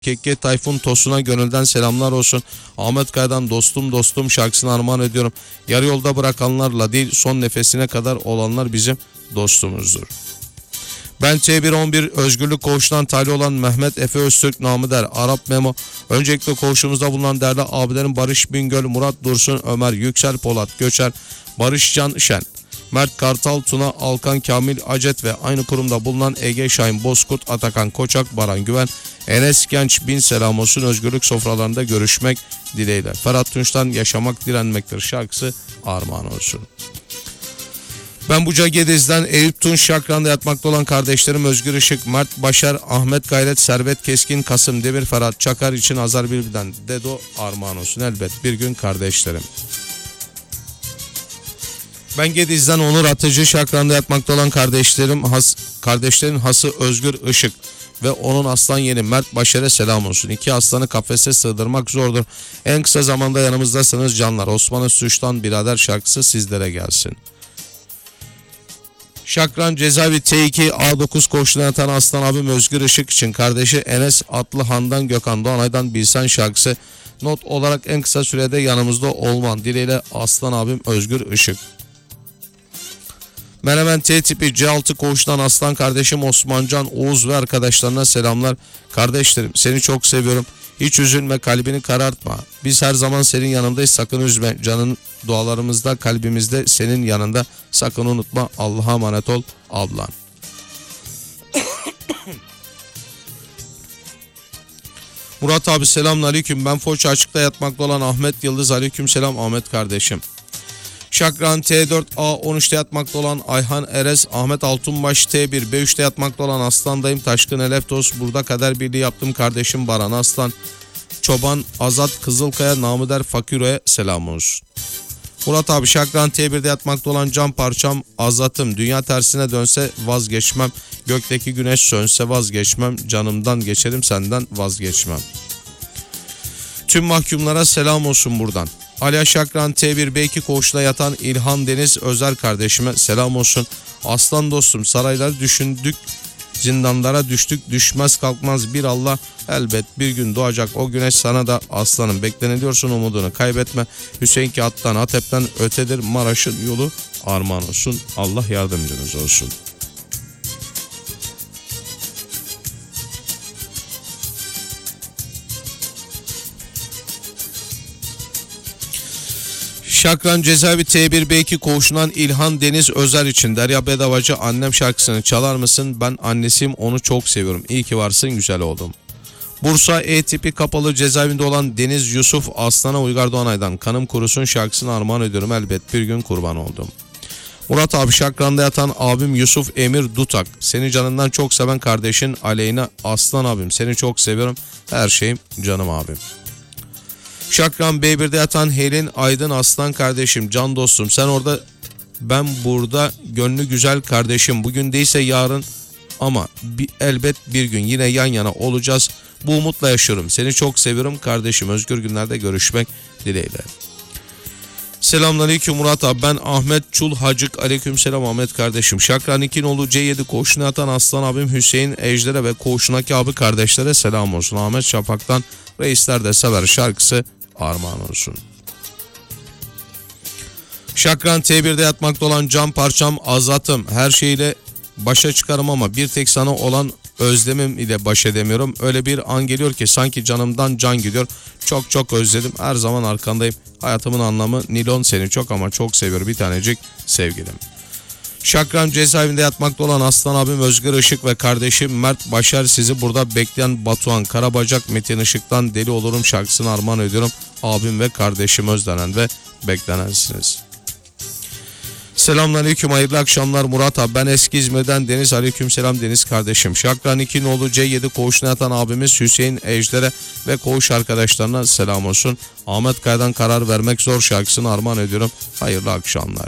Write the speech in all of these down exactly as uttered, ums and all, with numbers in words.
Kekke Tayfun Tosun'a gönülden selamlar olsun. Ahmet Kaya'dan dostum dostum şarkısını armağan ediyorum. Yarı yolda bırakanlarla değil son nefesine kadar olanlar bizim dostumuzdur. Ben T bir on bir Özgürlük Koğuşu'ndan tali olan Mehmet Efe Öztürk namı der Arap Memo. Öncelikle koğuşumuzda bulunan değerli abilerim Barış Bingöl, Murat Dursun, Ömer Yüksel, Polat Göçer, Barış Can Şen, Mert Kartal, Tuna, Alkan, Kamil Acet ve aynı kurumda bulunan Ege Şahin Bozkurt, Atakan Koçak, Baran Güven, Enes Genç bin selam olsun. Özgürlük sofralarında görüşmek dileğiyle. Ferhat Tunç'tan Yaşamak Direnmektir şarkısı armağan olsun. Ben Buca Gediz'den Eyüp Tunç Şakran'da yatmakta olan kardeşlerim Özgür Işık, Mert Başar, Ahmet Gayret, Servet Keskin, Kasım Demir, Ferhat Çakar için Azar Bilbi'den Dedo armağan olsun. Elbet bir gün kardeşlerim. Ben Gediz'den Onur Atıcı Şakran'da yatmakta olan kardeşlerim has, kardeşlerin hası Özgür Işık ve onun aslan yeni Mert Başar'a selam olsun. İki aslanı kafese sığdırmak zordur. En kısa zamanda yanımızdasınız canlar. Osman Suç'tan Birader şarkısı sizlere gelsin. Şakran Cezaevi T iki A dokuz koğuşuna yatan aslan abim Özgür Işık için kardeşi Enes Atlıhan'dan Gökhan Doğanay'dan Bilsen şarkısı not olarak en kısa sürede yanımızda olman dileğiyle aslan abim Özgür Işık. Menemen T tipi C altı koğuştan aslan kardeşim Osmancan Oğuz ve arkadaşlarına selamlar. Kardeşlerim seni çok seviyorum. Hiç üzülme, kalbini karartma. Biz her zaman senin yanındayız, sakın üzme. Canın dualarımızda, kalbimizde senin yanında. Sakın unutma. Allah'a emanet ol ablan. Murat abi selamünaleyküm. Ben Foça açıkta yatmakta olan Ahmet Yıldız. Aleyküm selam Ahmet kardeşim. Şakran T dört A on üçte yatmakta olan Ayhan Erez, Ahmet Altunbaş T bir B üçte yatmakta olan Aslandayım Taşkın Eleftos, burada kader birliği yaptım kardeşim Baran Aslan, Çoban Azat Kızılkaya namı der Fakiro'ya selam olsun. Murat abi Şakran T birde yatmakta olan can parçam Azat'ım, dünya tersine dönse vazgeçmem, gökteki güneş sönse vazgeçmem, canımdan geçerim senden vazgeçmem. Tüm mahkumlara selam olsun buradan. Ali Şakran T bir B iki koğuşta yatan İlhan Deniz Özer kardeşime selam olsun. Aslan dostum sarayları düşündük, zindanlara düştük, düşmez kalkmaz bir Allah, elbet bir gün doğacak o güneş sana da aslanım, bekleniliyorsun umudunu kaybetme. Hüseyin Kağıt'tan Atep'ten ötedir Maraş'ın yolu armağan olsun. Allah yardımcınız olsun. Şakran Cezaevi T bir B iki koğuşundan İlhan Deniz Özer için Derya Bedavacı annem şarkısını çalar mısın? Ben annesiyim, onu çok seviyorum. İyi ki varsın güzel oğlum. Bursa E tipi kapalı cezaevinde olan Deniz Yusuf Aslan'a Uygar Doğanay'dan Kanım Kurusun şarkısını armağan ediyorum. Elbet bir gün kurban oldum. Murat abi Şakran'da yatan abim Yusuf Emir Dutak. Seni canından çok seven kardeşin Aleyna Aslan abim. Seni çok seviyorum. Her şeyim canım abim. Şakran B birde yatan Helin Aydın Aslan kardeşim, can dostum sen orada ben burada, gönlü güzel kardeşim, bugün değilse yarın ama bir, elbet bir gün yine yan yana olacağız, bu umutla yaşıyorum, seni çok seviyorum kardeşim, özgür günlerde görüşmek dileğiyle. Selamünaleyküm Murat abi, ben Ahmet Çul Hacık. Aleykümselam Ahmet kardeşim. Şakran İkinoğlu C yedi koğuşuna yatan aslan abim Hüseyin Ejder'e ve koğuşundaki abi kardeşlere selam olsun. Ahmet Şafak'tan Reisler de Sever şarkısı armağan olsun. Şakran T birde yatmakta olan can parçam Azat'ım, her şeyle başa çıkarım ama bir tek sana olan özlemim ile baş edemiyorum. Öyle bir an geliyor ki sanki canımdan can gidiyor. Çok çok özledim, her zaman arkandayım. Hayatımın anlamı Nilon, seni çok ama çok seviyorum bir tanecik sevgilim. Şakran Cezaevinde yatmakta olan aslan abim Özgür Işık ve kardeşim Mert Başar, sizi burada bekleyen Batuhan Karabacak Metin Işık'tan Deli Olurum şarkısını armağan ediyorum. Abim ve kardeşim özlenen ve beklenensiniz. Selamünaleyküm, hayırlı akşamlar Murat abi, ben eski İzmir'den Deniz. Aleykümselam Deniz kardeşim. Şakran İkinoğlu C yedi koğuşuna yatan abimiz Hüseyin Ejder'e ve koğuş arkadaşlarına selam olsun. Ahmet Kaya'dan Karar Vermek Zor şarkısını armağan ediyorum. Hayırlı akşamlar.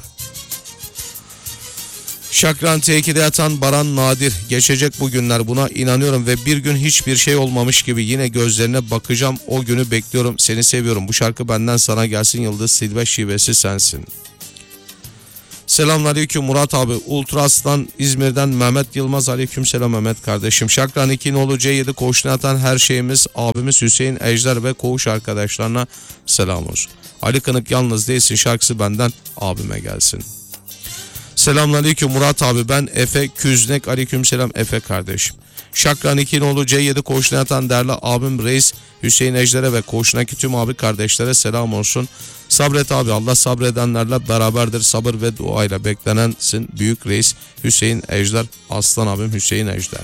Şakran T iki'de yatan Baran Nadir, geçecek bu günler, buna inanıyorum ve bir gün hiçbir şey olmamış gibi yine gözlerine bakacağım, o günü bekliyorum, seni seviyorum, bu şarkı benden sana gelsin, Yıldız Silve şivesi sensin. Selamünaleyküm Murat abi. Ultras'tan İzmir'den Mehmet Yılmaz. Aleykümselam Mehmet kardeşim. Şakran iki nolu C yedi koğuşuna atan her şeyimiz abimiz Hüseyin Ejder ve koğuş arkadaşlarına selam olsun. Ali Kınık yalnız değilsin şarkısı benden abime gelsin. Selamünaleyküm Murat abi, ben Efe Küznek. Aleykümselam Efe kardeşim. Şakran iki nolu C yedi koğuşuna yatan değerli abim Reis Hüseyin Ejder'e ve koğuşundaki tüm abi kardeşlere selam olsun. Sabret abi, Allah sabredenlerle beraberdir. Sabır ve duayla beklenensin büyük reis Hüseyin Ejder. Aslan abim Hüseyin Ejder.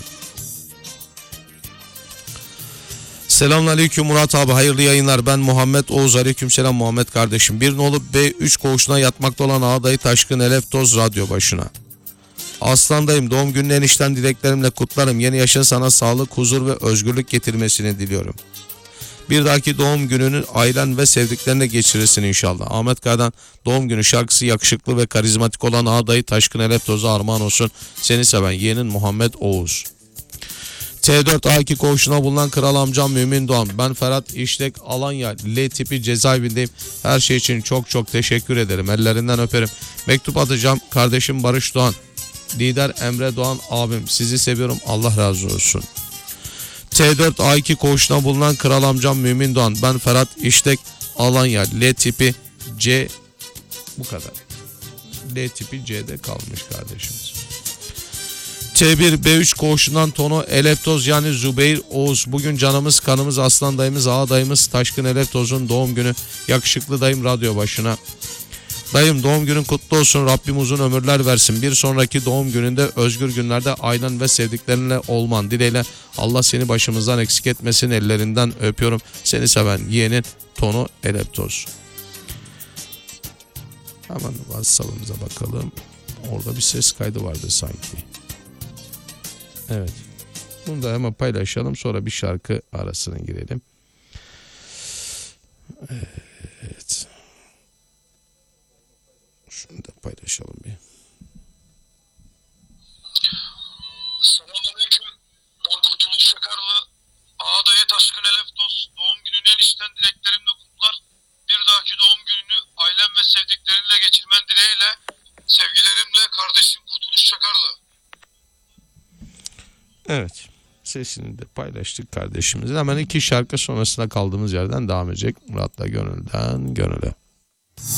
Selamünaleyküm Murat abi, hayırlı yayınlar. Ben Muhammed Oğuz. Aleykümselam Muhammed kardeşim. Bir nolu B üç koğuşuna yatmakta olan ağdayı Taşkın Elef Toz radyo başına. Aslandayım, doğum gününü enişten dileklerimle kutlarım. Yeni yaşın sana sağlık, huzur ve özgürlük getirmesini diliyorum. Bir dahaki doğum gününü ailen ve sevdiklerine geçirirsin inşallah. Ahmet Kaya'dan doğum günü şarkısı yakışıklı ve karizmatik olan ağdayı Taşkın Elef Toz'a armağan olsun. Seni seven yeğenin Muhammed Oğuz. T dört A iki koğuşuna bulunan kral amcam Mümin Doğan. Ben Ferhat İşlek Alanya L tipi cezaevindeyim. Her şey için çok çok teşekkür ederim. Ellerinden öperim. Mektup atacağım kardeşim Barış Doğan. Lider Emre Doğan abim. Sizi seviyorum. Allah razı olsun. T dört A iki koğuşuna bulunan kral amcam Mümin Doğan. Ben Ferhat İşlek Alanya L tipi C. Bu kadar. L tipi C'de kalmış kardeşimiz. T bir B üç koğuşundan Tono Eleftoz yani Zübeyir Oğuz. Bugün canımız kanımız aslan dayımız ağa dayımız Taşkın Eleftoz'un doğum günü. Yakışıklı dayım radyo başına. Dayım doğum günün kutlu olsun, Rabbim uzun ömürler versin. Bir sonraki doğum gününde özgür günlerde ailen ve sevdiklerinle olman dileğiyle Allah seni başımızdan eksik etmesin, ellerinden öpüyorum. Seni seven yeğenin Tono Eleftoz. Hemen WhatsApp'ımıza bakalım. Orada bir ses kaydı vardı sanki. Evet. Bunu da hemen paylaşalım, sonra bir şarkı arasına girelim. Evet. Şunu da paylaşalım bir. Selamünaleyküm. Ben Kurtuluş Şakarlı. Ağdayı Taşkın Eleftos. Doğum gününü enişten dileklerimle kutlar. Bir dahaki doğum gününü ailem ve sevdiklerinle geçirmen dileğiyle sevgilerimle kardeşim Kurtuluş Şakarlı. Evet. Sesini de paylaştık kardeşimizin. Hemen iki şarkı sonrasında kaldığımız yerden devam edecek. Murat'la Gönül'den Gönül'e.